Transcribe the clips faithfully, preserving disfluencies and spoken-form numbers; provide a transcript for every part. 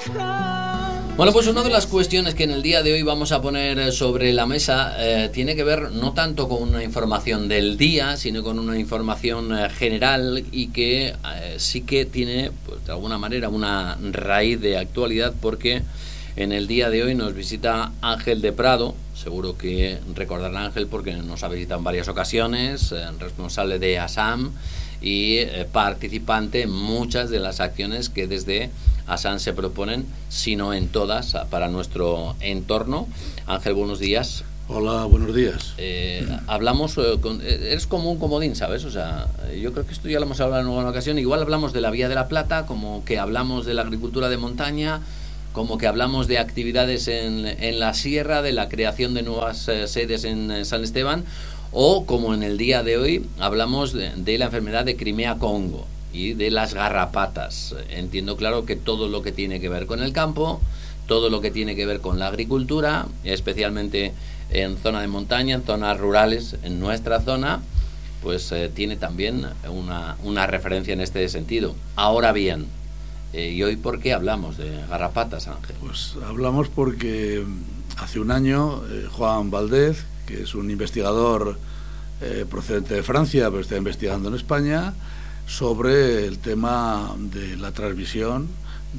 Bueno, pues una de las cuestiones que en el día de hoy vamos a poner sobre la mesa eh, tiene que ver no tanto con una información del día, sino con una información eh, general y que eh, sí que tiene, pues, de alguna manera una raíz de actualidad, porque en el día de hoy nos visita Ángel de Prado. Seguro que recordarán a Ángel porque nos ha visitado en varias ocasiones, eh, responsable de ASAM y eh, participante en muchas de las acciones que desde ASAM se proponen, si no en todas, para nuestro entorno. Ángel, buenos días. Hola, buenos días. Eh, hablamos, eh, con, eh, eres como un comodín, ¿sabes? O sea, yo creo que esto ya lo hemos hablado en alguna ocasión. Igual hablamos de la Vía de la Plata, como que hablamos de la agricultura de montaña, como que hablamos de actividades en, en la sierra, de la creación de nuevas eh, sedes en eh, San Esteban, o como en el día de hoy hablamos de, de la enfermedad de Crimea-Congo y de las garrapatas. Entiendo claro que todo lo que tiene que ver con el campo, todo lo que tiene que ver con la agricultura, especialmente en zona de montaña, en zonas rurales, en nuestra zona, pues eh, tiene también una, una referencia en este sentido. Ahora bien, eh, ¿y hoy por qué hablamos de garrapatas, Ángel? Pues hablamos porque hace un año eh, Juan Valdez, que es un investigador eh, procedente de Francia, pero está investigando en España, sobre el tema de la transmisión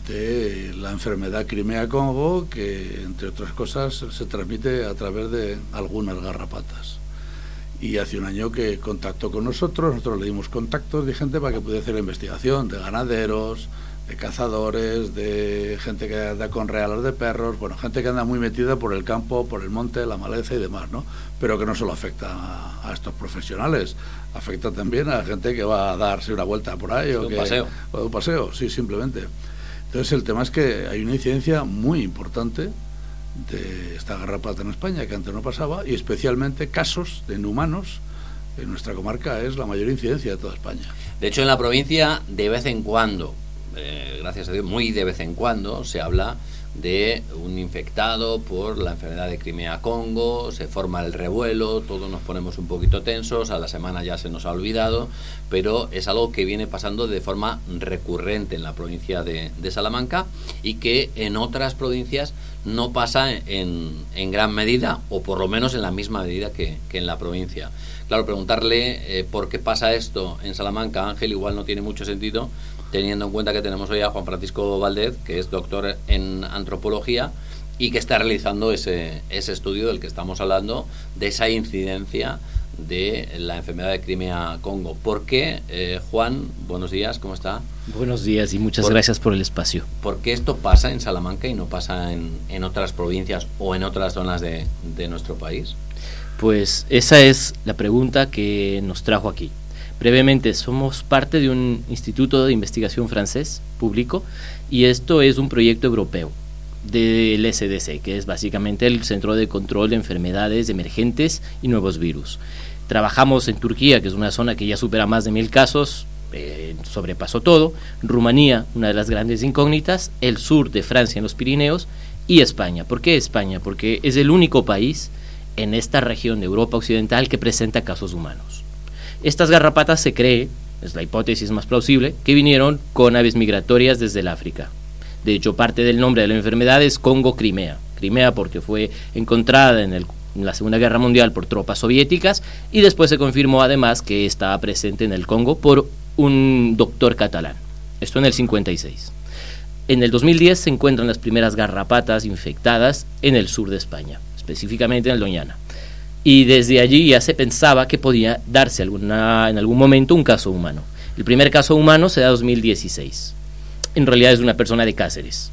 de la enfermedad Crimea-Congo, que entre otras cosas se transmite a través de algunas garrapatas. Y hace un año que contactó con nosotros, nosotros le dimos contactos de gente para que pudiera hacer la investigación, de ganaderos, de cazadores, de gente que anda con reales de perros, bueno, gente que anda muy metida por el campo, por el monte, la maleza y demás, ¿no? Pero que no solo afecta a, a estos profesionales, afecta también a gente que va a darse una vuelta por ahí, o un que, paseo. O un paseo, sí, simplemente. Entonces el tema es que hay una incidencia muy importante de esta garrapata en España, que antes no pasaba, y especialmente casos en humanos. En nuestra comarca es la mayor incidencia de toda España. De hecho, en la provincia, de vez en cuando, eh, gracias a Dios, muy de vez en cuando, se habla de un infectado por la enfermedad de Crimea-Congo, se forma el revuelo, todos nos ponemos un poquito tensos, a la semana ya se nos ha olvidado, pero es algo que viene pasando de forma recurrente en la provincia de, de Salamanca y que en otras provincias no pasa en, en gran medida, o por lo menos en la misma medida que, que en la provincia. Claro, preguntarle eh, por qué pasa esto en Salamanca, Ángel, igual no tiene mucho sentido, teniendo en cuenta que tenemos hoy a Juan Francisco Valdez, que es doctor en antropología y que está realizando ese, ese estudio del que estamos hablando, de esa incidencia de la enfermedad de Crimea-Congo. ¿Por qué, eh, Juan? Buenos días, ¿cómo está? Buenos días y muchas por, gracias por el espacio. ¿Por qué esto pasa en Salamanca y no pasa en, en otras provincias o en otras zonas de, de nuestro país? Pues esa es la pregunta que nos trajo aquí. Brevemente, somos parte de un instituto de investigación francés público y esto es un proyecto europeo del S D C, que es básicamente el Centro de Control de Enfermedades Emergentes y Nuevos Virus. Trabajamos en Turquía, que es una zona que ya supera más de mil casos, eh, sobrepasó todo, Rumanía, una de las grandes incógnitas, el sur de Francia en los Pirineos y España. ¿Por qué España? Porque es el único país en esta región de Europa Occidental que presenta casos humanos. Estas garrapatas se cree, es la hipótesis más plausible, que vinieron con aves migratorias desde el África. De hecho, parte del nombre de la enfermedad es Congo-Crimea. Crimea porque fue encontrada en, el, en la Segunda Guerra Mundial por tropas soviéticas y después se confirmó además que estaba presente en el Congo por un doctor catalán. Esto en el cincuenta y seis. En el dos mil diez se encuentran las primeras garrapatas infectadas en el sur de España, específicamente en el Doñana. Y desde allí ya se pensaba que podía darse alguna, en algún momento un caso humano. El primer caso humano se da en dos mil dieciséis. En realidad es una persona de Cáceres.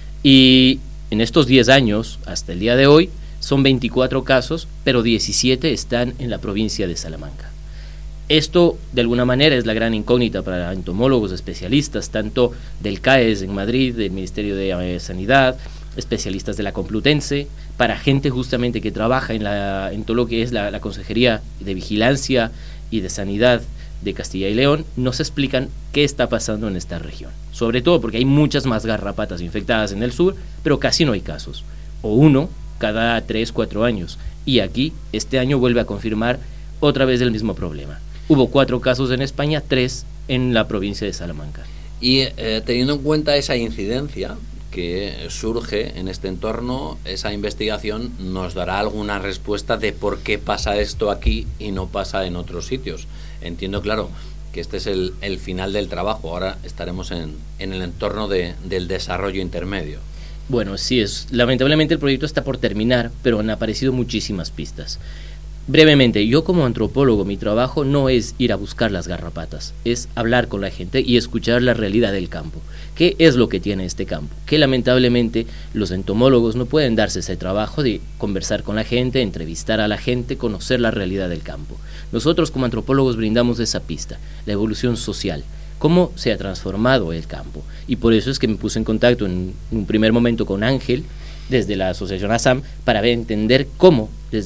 Y en estos diez años, hasta el día de hoy, son veinticuatro casos, pero diecisiete están en la provincia de Salamanca. Esto, de alguna manera, es la gran incógnita para entomólogos especialistas, tanto del CAES en Madrid, del Ministerio de Sanidad, especialistas de la Complutense, para gente justamente que trabaja en, la, en todo lo que es la, la Consejería de Vigilancia y de Sanidad de Castilla y León, nos explican qué está pasando en esta región. Sobre todo porque hay muchas más garrapatas infectadas en el sur, pero casi no hay casos, o uno cada tres, cuatro años. Y aquí, este año vuelve a confirmar otra vez el mismo problema. Hubo cuatro casos en España, tres en la provincia de Salamanca. Y eh, teniendo en cuenta esa incidencia, que surge en este entorno, esa investigación nos dará alguna respuesta de por qué pasa esto aquí y no pasa en otros sitios. Entiendo, claro, que este es el, el final del trabajo. Ahora estaremos en, en el entorno de, del desarrollo intermedio. Bueno, sí, es, lamentablemente el proyecto está por terminar, pero han aparecido muchísimas pistas. Brevemente, yo como antropólogo, mi trabajo no es ir a buscar las garrapatas, es hablar con la gente y escuchar la realidad del campo. ¿Qué es lo que tiene este campo? Que lamentablemente los entomólogos no pueden darse ese trabajo de conversar con la gente, entrevistar a la gente, conocer la realidad del campo. Nosotros como antropólogos brindamos esa pista, la evolución social, cómo se ha transformado el campo. Y por eso es que me puse en contacto en un primer momento con Ángel, desde la asociación ASAM, para ver, entender cómo, desde